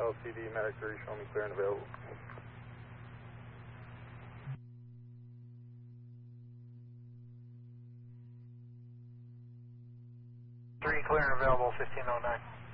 LCD, Medic 3, show me clear and available. 3 clear and available, 1509.